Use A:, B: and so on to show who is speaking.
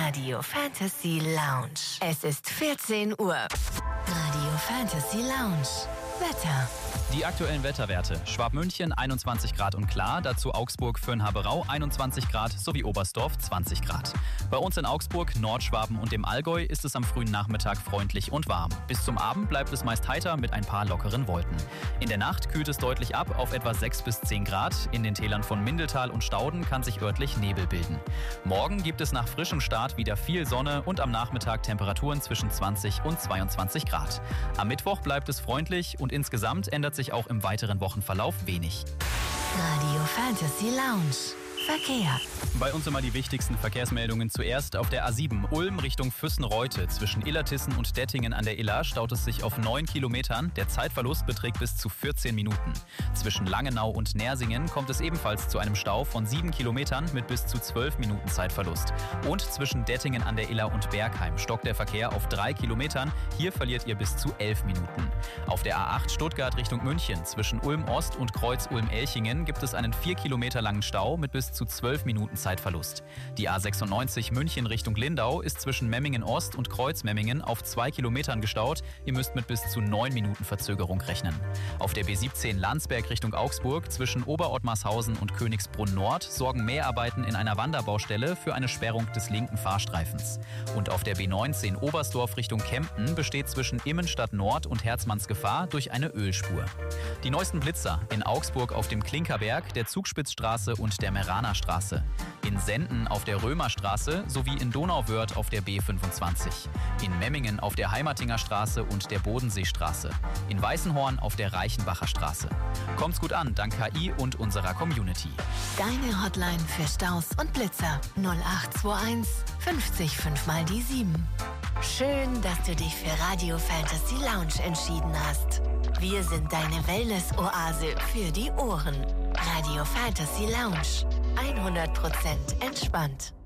A: Radio Fantasy Lounge. Es ist 14 Uhr. Radio Fantasy Lounge. Wetter.
B: Die aktuellen Wetterwerte. Schwabmünchen 21 Grad und klar, dazu Augsburg, Föhn-Haberau 21 Grad sowie Oberstdorf 20 Grad. Bei uns in Augsburg, Nordschwaben und dem Allgäu ist es am frühen Nachmittag freundlich und warm. Bis zum Abend bleibt es meist heiter mit ein paar lockeren Wolken. In der Nacht kühlt es deutlich ab auf etwa 6 bis 10 Grad. In den Tälern von Mindeltal und Stauden kann sich örtlich Nebel bilden. Morgen gibt es nach frischem Start wieder viel Sonne und am Nachmittag Temperaturen zwischen 20 und 22 Grad. Am Mittwoch bleibt es freundlich und insgesamt ändert sich auch im weiteren Wochenverlauf wenig.
A: Radio Fantasy Lounge. Verkehr.
B: Bei uns immer die wichtigsten Verkehrsmeldungen. Zuerst auf der A7 Ulm Richtung Füssen-Reute. Zwischen Illertissen und Dettingen an der Iller staut es sich auf 9 Kilometern. Der Zeitverlust beträgt bis zu 14 Minuten. Zwischen Langenau und Nersingen kommt es ebenfalls zu einem Stau von 7 Kilometern mit bis zu 12 Minuten Zeitverlust. Und zwischen Dettingen an der Iller und Bergheim stockt der Verkehr auf 3 Kilometern. Hier verliert ihr bis zu 11 Minuten. Auf der A8 Stuttgart Richtung München. Zwischen Ulm Ost und Kreuz Ulm-Elchingen gibt es einen 4 Kilometer langen Stau mit bis zu 12 Minuten Zeitverlust. Die A96 München Richtung Lindau ist zwischen Memmingen Ost und Kreuz Memmingen auf 2 Kilometern gestaut. Ihr müsst mit bis zu 9 Minuten Verzögerung rechnen. Auf der B17 Landsberg Richtung Augsburg zwischen Oberottmarshausen und Königsbrunn Nord sorgen Mehrarbeiten in einer Wanderbaustelle für eine Sperrung des linken Fahrstreifens. Und auf der B19 Oberstdorf Richtung Kempten besteht zwischen Immenstadt Nord und Herzmannsgefahr durch eine Ölspur. Die neuesten Blitzer in Augsburg auf dem Klinkerberg, der Zugspitzstraße und der Meraner Straße. In Senden auf der Römerstraße sowie in Donauwörth auf der B25. In Memmingen auf der Heimatinger Straße und der Bodenseestraße. In Weißenhorn auf der Reichenbacher Straße. Kommt's gut an, dank KI und unserer Community.
A: Deine Hotline für Staus und Blitzer 0821 50 5 mal die 7. Schön, dass du dich für Radio Fantasy Lounge entschieden hast. Wir sind deine Wellness-Oase für die Ohren. Radio Fantasy Lounge. 100% entspannt.